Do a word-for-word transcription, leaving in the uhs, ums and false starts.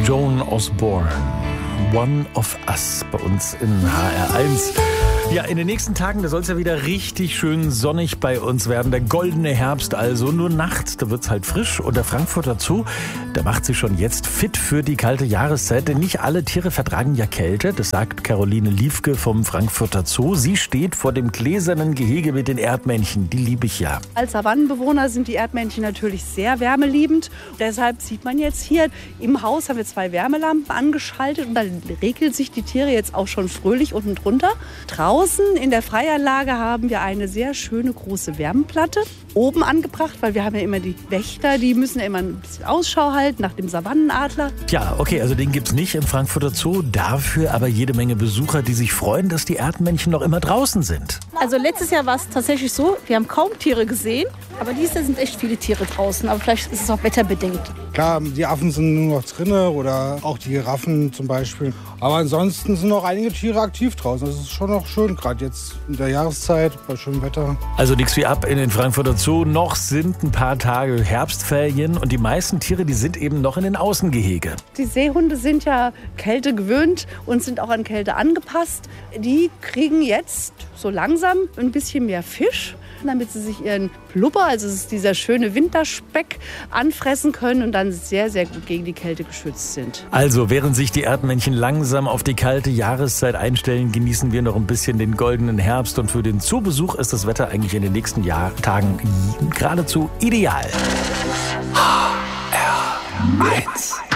Joan Osborne. One of Us bei uns in H R eins. Ja, in den nächsten Tagen, da soll es ja wieder richtig schön sonnig bei uns werden. Der goldene Herbst also. Nur nachts, da wird's halt frisch. Und der Frankfurter Zoo, der macht sich schon jetzt fit für die kalte Jahreszeit. Denn nicht alle Tiere vertragen ja Kälte. Das sagt Caroline Liefke vom Frankfurter Zoo. Sie steht vor dem gläsernen Gehege mit den Erdmännchen. Die liebe ich ja. Als Savannenbewohner sind die Erdmännchen natürlich sehr wärmeliebend. Deshalb sieht man jetzt hier, im Haus haben wir zwei Wärmelampen angeschaltet. Und dann regelt sich die Tiere jetzt auch schon fröhlich unten drunter. Draußen in der Freianlage haben wir eine sehr schöne große Wärmeplatte oben angebracht, weil wir haben ja immer die Wächter, die müssen ja immer ein bisschen Ausschau halten nach dem Savannenadler. Tja, okay, also den gibt's nicht im Frankfurter Zoo, dafür aber jede Menge Besucher, die sich freuen, dass die Erdmännchen noch immer draußen sind. Also letztes Jahr war es tatsächlich so, wir haben kaum Tiere gesehen, aber dieses Jahr sind echt viele Tiere draußen, aber vielleicht ist es auch wetterbedingt. Klar, die Affen sind nur noch drinne oder auch die Giraffen zum Beispiel. Aber ansonsten sind noch einige Tiere aktiv draußen. Das ist schon noch schön, gerade jetzt in der Jahreszeit, bei schönem Wetter. Also nichts wie ab in den Frankfurter Zoo. Noch sind ein paar Tage Herbstferien und die meisten Tiere, die sind eben noch in den Außengehege. Die Seehunde sind ja Kälte gewöhnt und sind auch an Kälte angepasst. Die kriegen jetzt so langsam ein bisschen mehr Fisch, damit sie sich ihren Blubber, also es ist dieser schöne Winterspeck, anfressen können und dann sehr, sehr gut gegen die Kälte geschützt sind. Also, während sich die Erdmännchen langsam auf die kalte Jahreszeit einstellen, genießen wir noch ein bisschen den goldenen Herbst. Und für den Zoobesuch ist das Wetter eigentlich in den nächsten Jahr- Tagen geradezu ideal. H R eins